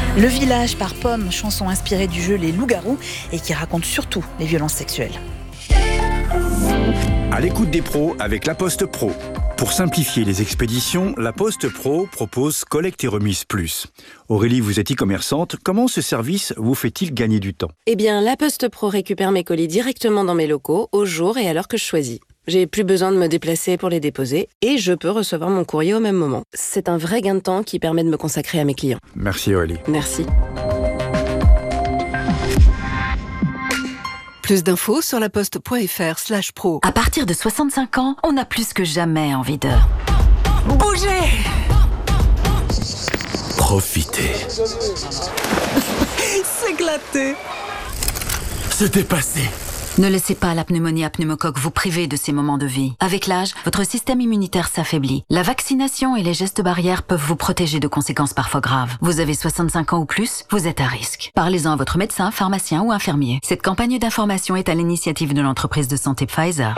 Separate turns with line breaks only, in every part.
Le village par Pomme, chanson inspirée du jeu Les Loups-Garous et qui raconte surtout les violences sexuelles.
À l'écoute des pros avec La Poste Pro. Pour simplifier les expéditions, La Poste Pro propose Collecte et Remise Plus. Aurélie, vous êtes e-commerçante. Comment ce service vous fait-il gagner du temps ?
Eh bien, La Poste Pro récupère mes colis directement dans mes locaux, au jour et à l'heure que je choisis. J'ai plus besoin de me déplacer pour les déposer et je peux recevoir mon courrier au même moment. C'est un vrai gain de temps qui permet de me consacrer à mes clients.
Merci Aurélie.
Merci.
Plus d'infos sur laposte.fr/pro.
À partir de 65 ans, on a plus que jamais envie de bouger.
Profitez.
S'éclater.
Se dépasser.
Ne laissez pas la pneumonie à pneumocoque vous priver de ces moments de vie. Avec l'âge, votre système immunitaire s'affaiblit. La vaccination et les gestes barrières peuvent vous protéger de conséquences parfois graves. Vous avez 65 ans ou plus, vous êtes à risque. Parlez-en à votre médecin, pharmacien ou infirmier. Cette campagne d'information est à l'initiative de l'entreprise de santé Pfizer.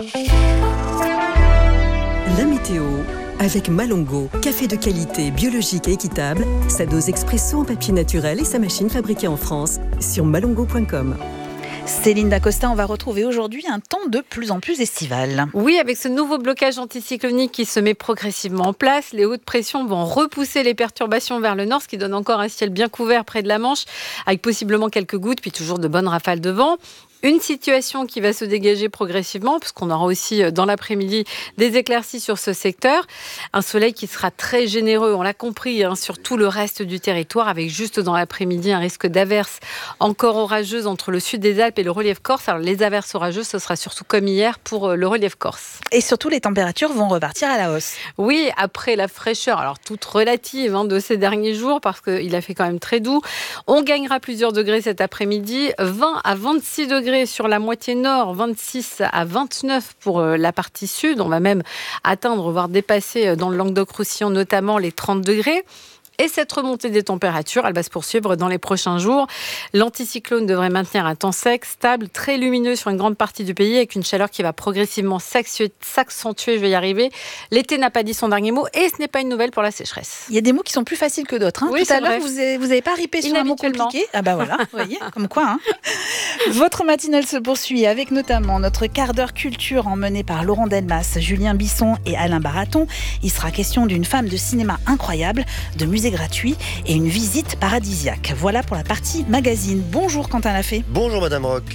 La météo avec Malongo, café de qualité, biologique et équitable, sa dose expresso en papier naturel et sa machine fabriquée en France sur malongo.com.
Céline Dacosta, on va retrouver aujourd'hui un temps de plus en plus estival.
Oui, avec ce nouveau blocage anticyclonique qui se met progressivement en place, les hautes pressions vont repousser les perturbations vers le nord, ce qui donne encore un ciel bien couvert près de la Manche, avec possiblement quelques gouttes, puis toujours de bonnes rafales de vent. Une situation qui va se dégager progressivement, puisqu'on aura aussi dans l'après-midi des éclaircies sur ce secteur. Un soleil qui sera très généreux, on l'a compris, sur tout le reste du territoire, avec juste dans l'après-midi un risque d'averses encore orageuses entre le sud des Alpes et le relief corse. Alors les averses orageuses, ce sera surtout comme hier pour le relief corse.
Et surtout, les températures vont repartir à la hausse.
Oui, après la fraîcheur, alors toute relative de ces derniers jours, parce qu'il a fait quand même très doux. On gagnera plusieurs degrés cet après-midi, 20 à 26 degrés sur la moitié nord, 26 à 29 pour la partie sud. On va même atteindre, voire dépasser dans le Languedoc-Roussillon notamment les 30 degrés. Et cette remontée des températures, elle va se poursuivre dans les prochains jours. L'anticyclone devrait maintenir un temps sec, stable, très lumineux sur une grande partie du pays, avec une chaleur qui va progressivement s'accentuer, je vais y arriver. L'été n'a pas dit son dernier mot et ce n'est pas une nouvelle pour la sécheresse.
Il y a des mots qui sont plus faciles que d'autres.
Oui,
tout à l'heure, vous n'avez pas ripé sur un mot compliqué. Ah bah voilà, vous voyez, comme quoi. Votre matinale se poursuit avec notamment notre quart d'heure culture emmené par Laurent Delmas, Julien Bisson et Alain Baraton. Il sera question d'une femme de cinéma incroyable, de musée gratuit et une visite paradisiaque. Voilà pour la partie magazine. Bonjour Quentin Lafay.
Bonjour Madame Roch.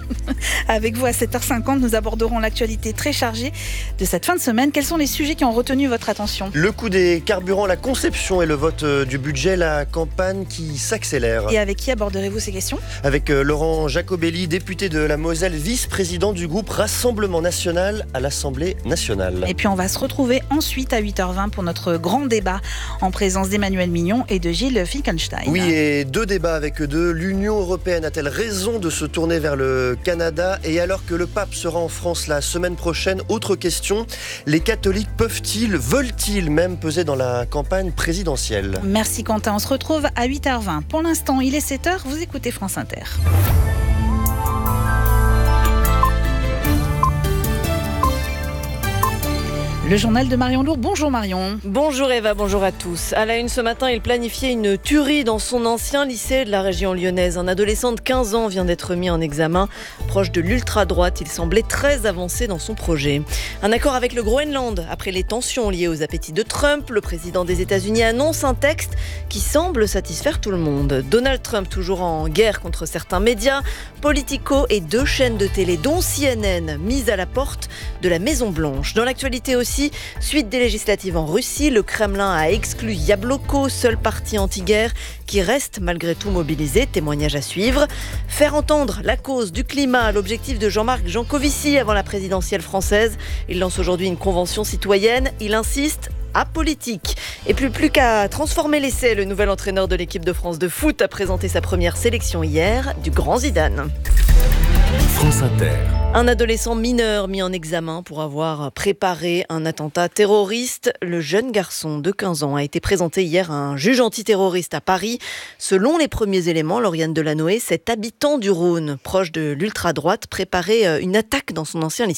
Avec vous à 7h50, nous aborderons l'actualité très chargée de cette fin de semaine. Quels sont les sujets qui ont retenu votre attention ?
Le coût des carburants, la conception et le vote du budget, la campagne qui s'accélère.
Et avec qui aborderez-vous ces questions ?
Avec Laurent Jacobelli, député de la Moselle, vice-président du groupe Rassemblement National à l'Assemblée Nationale.
Et puis on va se retrouver ensuite à 8h20 pour notre grand débat en présence d'Emmanuel Mignon et de Gilles Finkelstein.
Oui, et deux débats avec eux deux. L'Union européenne a-t-elle raison de se tourner vers le Canada ? Et alors que le pape sera en France la semaine prochaine, autre question, les catholiques veulent-ils même peser dans la campagne présidentielle ?
Merci Quentin, on se retrouve à 8h20. Pour l'instant, il est 7h, vous écoutez France Inter. Le journal de Marion Lourd. Bonjour Marion.
Bonjour Eva, bonjour à tous. À la une ce matin, il planifiait une tuerie dans son ancien lycée de la région lyonnaise. Un adolescent de 15 ans vient d'être mis en examen. Proche de l'ultra-droite, il semblait très avancé dans son projet. Un accord avec le Groenland. Après les tensions liées aux appétits de Trump, le président des États-Unis annonce un texte qui semble satisfaire tout le monde. Donald Trump, toujours en guerre contre certains médias, Politico et 2 chaînes de télé, dont CNN, mises à la porte de la Maison-Blanche. Dans l'actualité aussi, suite des législatives en Russie, le Kremlin a exclu Yabloko, seul parti anti-guerre qui reste malgré tout mobilisé. Témoignage à suivre. Faire entendre la cause du climat, l'objectif de Jean-Marc Jancovici avant la présidentielle française. Il lance aujourd'hui une convention citoyenne. Il insiste apolitique. Et plus qu'à transformer l'essai, le nouvel entraîneur de l'équipe de France de foot a présenté sa première sélection hier du Grand Zidane.
France Inter.
Un adolescent mineur mis en examen pour avoir préparé un attentat terroriste. Le jeune garçon de 15 ans a été présenté hier à un juge antiterroriste à Paris. Selon les premiers éléments, Lauriane Delanoë, cet habitant du Rhône, proche de l'ultra-droite, préparait une attaque dans son ancien lycée.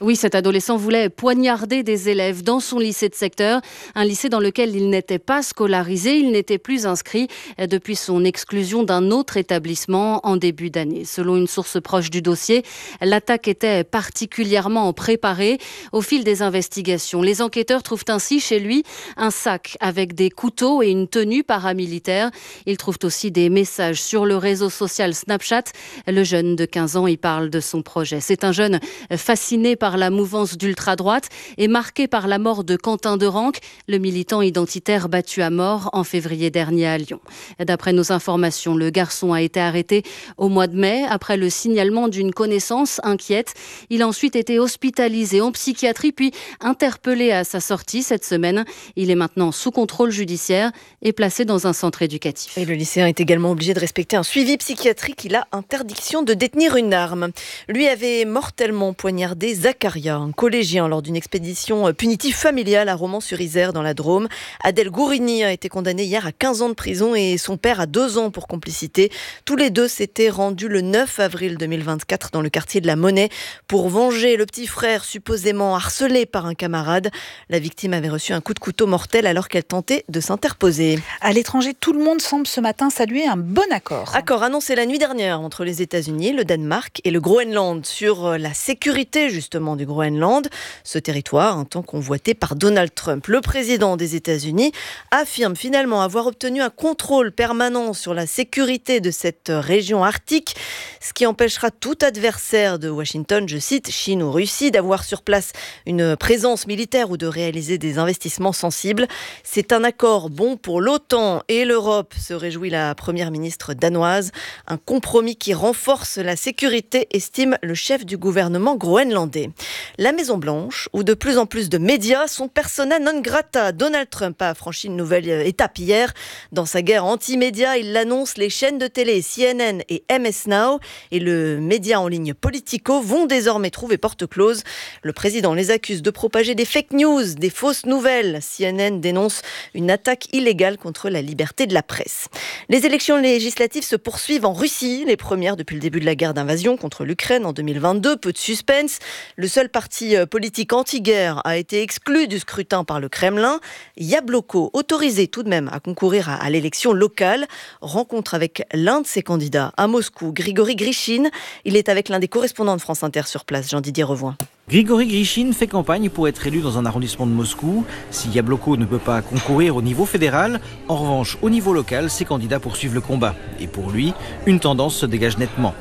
Oui, cet adolescent voulait poignarder des élèves dans son lycée de secteur, un lycée dans lequel il n'était pas scolarisé, il n'était plus inscrit depuis son exclusion d'un autre établissement en début d'année. Selon une source proche du dossier, l'attaque était particulièrement préparée. Au fil des investigations, les enquêteurs trouvent ainsi chez lui un sac avec des couteaux et une tenue paramilitaire. Ils trouvent aussi des messages sur le réseau social Snapchat. Le jeune de 15 ans y parle de son projet. C'est un jeune fasciné par la mouvance d'ultra-droite et marqué par la mort de Quentin Derenque, le militant identitaire battu à mort en février dernier à Lyon. D'après nos informations, le garçon a été arrêté au mois de mai après le signalement d'une connaissance inquiète. Il a ensuite été hospitalisé en psychiatrie puis interpellé à sa sortie cette semaine. Il est maintenant sous contrôle judiciaire et placé dans un centre éducatif.
Et le lycéen est également obligé de respecter un suivi psychiatrique. Il a interdiction de détenir une arme. Lui avait mortellement poignardé Zakaria, un collégien, lors d'une expédition punitive familiale à Romans-sur-Isère dans la Drôme. Adel Gourini a été condamné hier à 15 ans de prison et son père à 2 ans pour complicité. Tous les deux s'étaient rendus le 9 avril 2024 dans le quartier de la Monnaie pour venger le petit frère supposément harcelé par un camarade. La victime avait reçu un coup de couteau mortel alors qu'elle tentait de s'interposer.
À l'étranger, tout le monde semble ce matin saluer un bon accord.
Accord annoncé la nuit dernière entre les États-Unis, le Danemark et le Groenland sur la sécurité justement du Groenland. Ce territoire, un temps convoité par Donald Trump. Le président des États-Unis affirme finalement avoir obtenu un contrôle permanent sur la sécurité de cette région arctique, ce qui empêchera tout adversaire de Washington, je cite, Chine ou Russie, d'avoir sur place une présence militaire ou de réaliser des investissements sensibles. C'est un accord bon pour l'OTAN et l'Europe, se réjouit la première ministre danoise. Un compromis qui renforce la sécurité, estime le chef du gouvernement groenlandais. La Maison-Blanche, où de plus en plus de médias sont persona non grata. Donald Trump a franchi une nouvelle étape hier. Dans sa guerre anti-médias, il l'annonce, les chaînes de télé CNN et MS Now et le média en ligne Politico vont désormais trouver porte close. Le président les accuse de propager des fake news, des fausses nouvelles. CNN dénonce une attaque illégale contre la liberté de la presse. Les élections législatives se poursuivent en Russie, les premières depuis le début de la guerre d'invasion contre l'Ukraine en 2022. Peu de suspense. Le seul parti politique anti-guerre a été exclu du scrutin par le Kremlin. Yabloko, autorisé tout de même à concourir à l'élection locale, rencontre avec l'un de ses candidats à Moscou, Grigory Grishine. Il est avec l'un des correspondants de France Inter sur place, Jean-Didier Revoin.
Grigory Grishine fait campagne pour être élu dans un arrondissement de Moscou. Si Yabloko ne peut pas concourir au niveau fédéral, en revanche, au niveau local, ses candidats poursuivent le combat. Et pour lui, une tendance se dégage nettement.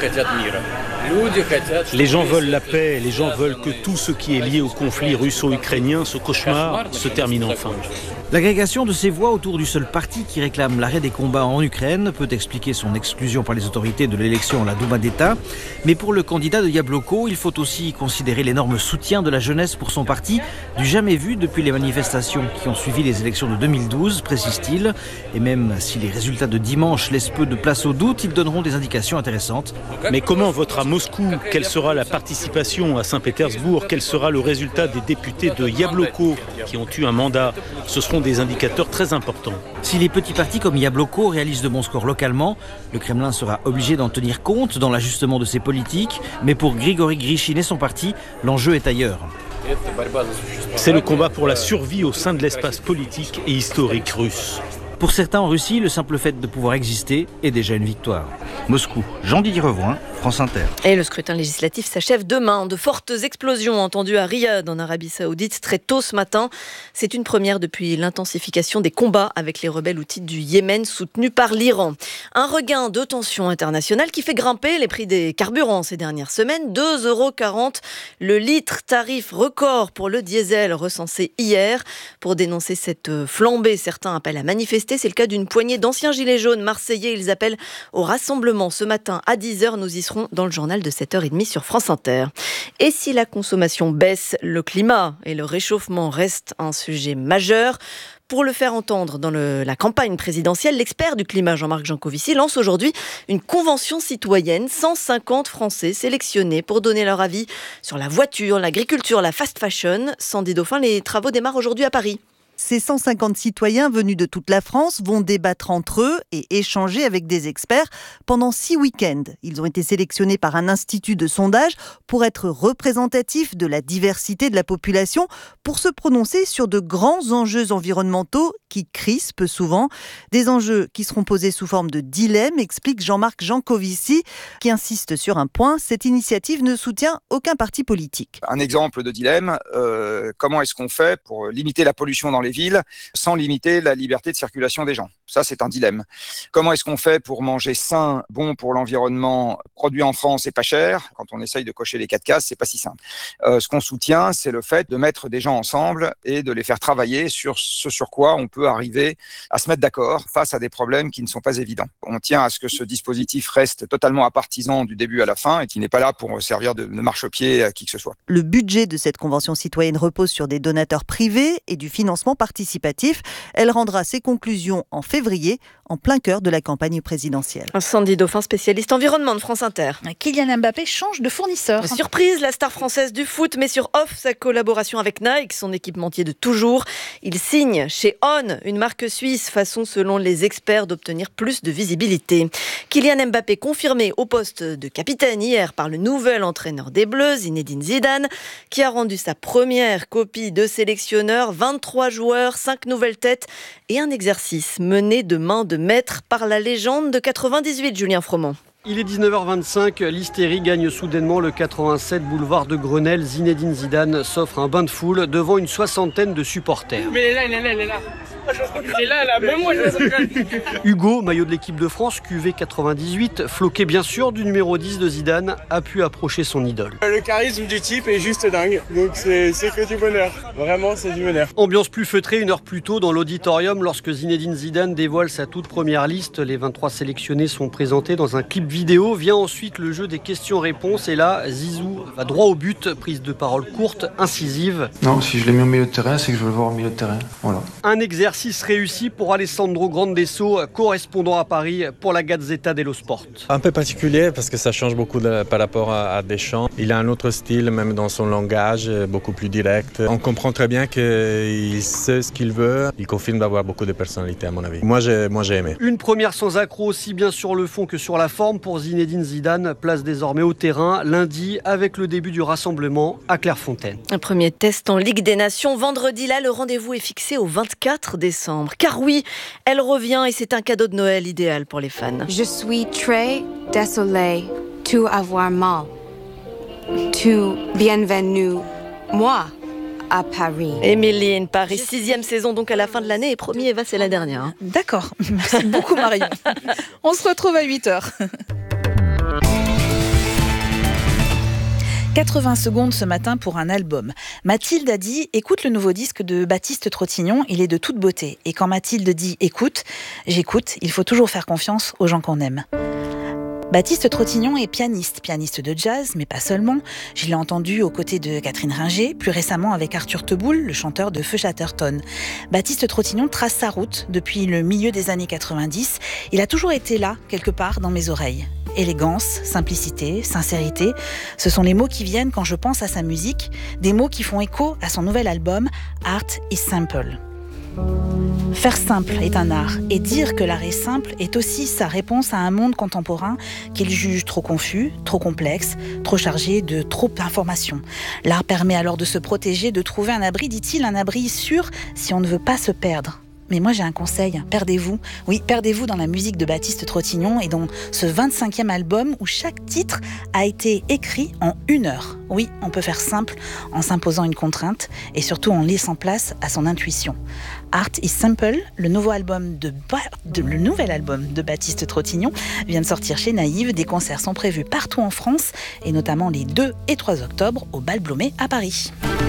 Les gens veulent la paix, les gens veulent que tout ce qui est lié au conflit russo-ukrainien, ce cauchemar, se termine enfin.
L'agrégation de ces voix autour du seul parti qui réclame l'arrêt des combats en Ukraine peut expliquer son exclusion par les autorités de l'élection à la Douma d'État. Mais pour le candidat de Yabloko, il faut aussi considérer l'énorme soutien de la jeunesse pour son parti, du jamais vu depuis les manifestations qui ont suivi les élections de 2012, précise-t-il. Et même si les résultats de dimanche laissent peu de place au doute, ils donneront des indications intéressantes.
Mais comment voter à Moscou? Quelle sera la participation à Saint-Pétersbourg? Quel sera le résultat des députés de Yabloko qui ont eu un mandat? Ce seront des indicateurs très importants.
Si les petits partis comme Yabloko réalisent de bons scores localement, le Kremlin sera obligé d'en tenir compte dans l'ajustement de ses politiques. Mais pour Grigory Grishine et son parti, l'enjeu est ailleurs.
C'est le combat pour la survie au sein de l'espace politique et historique russe.
Pour certains en Russie, le simple fait de pouvoir exister est déjà une victoire. Moscou, Jean-Didier Revoin, France Inter.
Et le scrutin législatif s'achève demain. De fortes explosions entendues à Riyad, en Arabie Saoudite, très tôt ce matin. C'est une première depuis l'intensification des combats avec les rebelles houthites du Yémen soutenus par l'Iran. Un regain de tension internationale qui fait grimper les prix des carburants ces dernières semaines. 2,40 € le litre, tarif record pour le diesel recensé hier. Pour dénoncer cette flambée, certains appellent à manifester. C'est le cas d'une poignée d'anciens gilets jaunes marseillais. Ils appellent au rassemblement ce matin à 10h. Nous y serons dans le journal de 7h30 sur France Inter. Et si la consommation baisse, le climat et le réchauffement restent un sujet majeur. Pour le faire entendre dans la campagne présidentielle, l'expert du climat Jean-Marc Jancovici lance aujourd'hui une convention citoyenne. 150 Français sélectionnés pour donner leur avis sur la voiture, l'agriculture, la fast fashion. Sandy Dauphin, les travaux démarrent aujourd'hui à Paris.
Ces 150 citoyens venus de toute la France vont débattre entre eux et échanger avec des experts pendant 6 week-ends. Ils ont été sélectionnés par un institut de sondage pour être représentatifs de la diversité de la population, pour se prononcer sur de grands enjeux environnementaux qui crispent souvent. Des enjeux qui seront posés sous forme de dilemme, explique Jean-Marc Jancovici, qui insiste sur un point: cette initiative ne soutient aucun parti politique.
Un exemple de dilemme, comment est-ce qu'on fait pour limiter la pollution dans les villes sans limiter la liberté de circulation des gens? Ça, c'est un dilemme. Comment est-ce qu'on fait pour manger sain, bon pour l'environnement, produit en France et pas cher? Quand on essaye de cocher les 4 cases, c'est pas si simple. Ce qu'on soutient, c'est le fait de mettre des gens ensemble et de les faire travailler sur ce sur quoi on peut arriver à se mettre d'accord face à des problèmes qui ne sont pas évidents. On tient à ce que ce dispositif reste totalement apartisan du début à la fin et qui n'est pas là pour servir de marchepied à qui que ce soit.
Le budget de cette convention citoyenne repose sur des donateurs privés et du financement participatif. Elle rendra ses conclusions en février, en plein cœur de la campagne présidentielle.
Sandy Dauphin, spécialiste environnement de France Inter.
Kylian Mbappé change de fournisseur.
Surprise, la star française du foot met sur off sa collaboration avec Nike, son équipementier de toujours. Il signe chez On, une marque suisse, façon selon les experts d'obtenir plus de visibilité. Kylian Mbappé confirmé au poste de capitaine hier par le nouvel entraîneur des Bleus, Zinedine Zidane, qui a rendu sa première copie de sélectionneur, 23 joueurs, 5 nouvelles têtes et un exercice mené de main de maître par la légende de 98, Julien Froment.
Il est 19h25, l'hystérie gagne soudainement le 87 boulevard de Grenelle. Zinedine Zidane s'offre un bain de foule devant une 60aine de supporters.
Mais il est là. Il est là, même moi je
Hugo, maillot de l'équipe de France, QV 98, floqué bien sûr du numéro 10 de Zidane, a pu approcher son idole.
Le charisme du type est juste dingue, donc c'est que du bonheur. Vraiment, c'est du bonheur.
Ambiance plus feutrée 1 heure plus tôt dans l'auditorium lorsque Zinedine Zidane dévoile sa toute première liste. Les 23 sélectionnés sont présentés dans un clip vidéo. Vient ensuite le jeu des questions-réponses et là, Zizou va droit au but, prise de parole courte, incisive.
Non, si je l'ai mis au milieu de terrain, c'est que je veux le voir au milieu de terrain. Voilà.
Un exercice réussi pour Alessandro Grandesso, correspondant à Paris pour la Gazzetta dello Sport.
Un peu particulier parce que ça change beaucoup par rapport à Deschamps. Il a un autre style, même dans son langage, beaucoup plus direct. On comprend très bien qu'il sait ce qu'il veut. Il confirme d'avoir beaucoup de personnalité à mon avis. Moi j'ai aimé.
Une première sans accroc, aussi bien sur le fond que sur la forme pour Zinedine Zidane. Place désormais au terrain lundi avec le début du rassemblement à Clairefontaine.
Un premier test en Ligue des Nations. Vendredi là, le rendez-vous est fixé au 24 décembre. Car oui, elle revient et c'est un cadeau de Noël idéal pour les fans.
Je suis très désolée de avoir mal. Tu bienvenue, moi, à Paris.
Emily in Paris, 6e saison donc à la fin de l'année et promis Eva, c'est la dernière.
D'accord, merci beaucoup Marion. On se retrouve à 8h. 80 secondes ce matin pour un album. Mathilde a dit « Écoute le nouveau disque de Baptiste Trottignon, il est de toute beauté. » Et quand Mathilde dit « Écoute », j'écoute, il faut toujours faire confiance aux gens qu'on aime. Baptiste Trottignon est pianiste de jazz, mais pas seulement. Je l'ai entendu aux côtés de Catherine Ringer, plus récemment avec Arthur Teboul, le chanteur de Feu Chatterton. Baptiste Trottignon trace sa route depuis le milieu des années 90. Il a toujours été là, quelque part, dans mes oreilles. Élégance, simplicité, sincérité, ce sont les mots qui viennent quand je pense à sa musique, des mots qui font écho à son nouvel album « Art is Simple ». Faire simple est un art, et dire que l'art est simple est aussi sa réponse à un monde contemporain qu'il juge trop confus, trop complexe, trop chargé de trop d'informations. L'art permet alors de se protéger, de trouver un abri, dit-il, un abri sûr si on ne veut pas se perdre. Mais moi j'ai un conseil, perdez-vous. Oui, perdez-vous dans la musique de Baptiste Trottignon et dans ce 25e album où chaque titre a été écrit en 1 heure. Oui, on peut faire simple en s'imposant une contrainte et surtout en laissant place à son intuition. Art is Simple, le nouvel album de Baptiste Trottignon vient de sortir chez Naïve. Des concerts sont prévus partout en France et notamment les 2 et 3 octobre au Bal Blomet à Paris.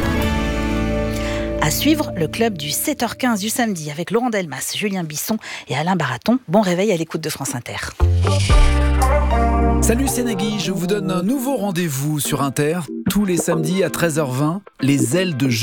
À suivre, le club du 7h15 du samedi avec Laurent Delmas, Julien Bisson et Alain Baraton. Bon réveil à l'écoute de France Inter.
Salut, c'est Nagui, je vous donne un nouveau rendez-vous sur Inter. Tous les samedis à 13h20, les ailes de